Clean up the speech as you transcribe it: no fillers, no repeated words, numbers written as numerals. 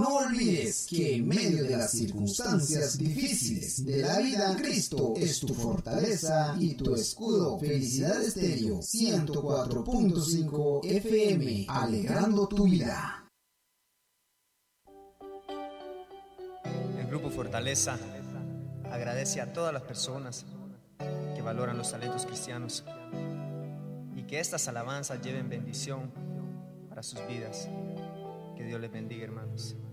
No olvides que en medio de las circunstancias difíciles de la vida, Cristo es tu fortaleza y tu escudo. Felicidad Estéreo 104.5 FM, alegrando tu vida. El Grupo Fortaleza agradece a todas las personas que valoran los talentos cristianos y que estas alabanzas lleven bendición para sus vidas. Que Dios les bendiga, hermanos.